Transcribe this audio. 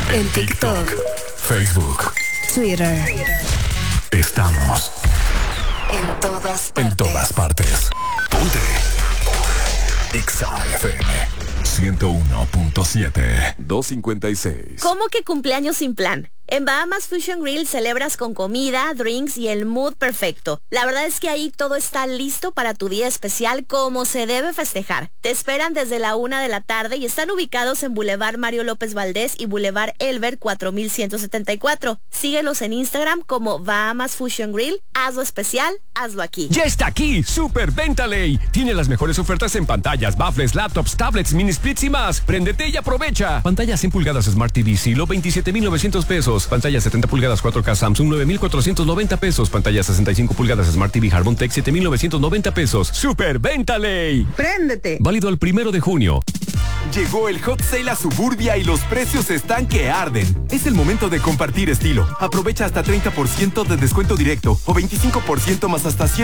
En TikTok, Facebook, Twitter. Estamos En todas partes. en todas partes. Ponte Exa FM 101.7 256. ¿Cómo que cumpleaños sin plan? En Bahamas Fusion Grill celebras con comida, drinks y el mood perfecto. La verdad es que ahí todo está listo para tu día especial como se debe festejar. Te esperan desde la 1 de la tarde y están ubicados en Boulevard Mario López Valdés y Boulevard Elber 4174. Síguelos en Instagram como Bahamas Fusion Grill. Hazlo especial, hazlo aquí. ¡Ya está aquí! ¡Super Ventaley! Tiene las mejores ofertas en pantallas, baffles, laptops, tablets, mini splits y más. ¡Préndete y aprovecha! Pantalla 100 pulgadas Smart TV Silo, 27,900 pesos. Pantalla 70 pulgadas 4K Samsung, 9,490 pesos. Pantalla 65 pulgadas Smart TV Harmon Tech, 7,990 pesos. ¡Super Ventaley! ¡Préndete! Válido al 1 de junio. Llegó el Hot Sale a Suburbia y los precios están que arden. Es el momento de compartir estilo. Aprovecha hasta 30% de descuento directo o 25% más hasta 100